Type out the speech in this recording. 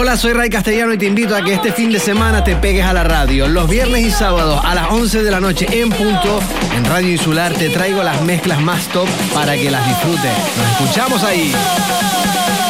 Hola, soy Ray Castellano y te invito a que este fin de semana te pegues a la radio. Los viernes y sábados a las 11 de la noche en punto, en Radio Insular te traigo las mezclas más top para que las disfrutes. Nos escuchamos ahí.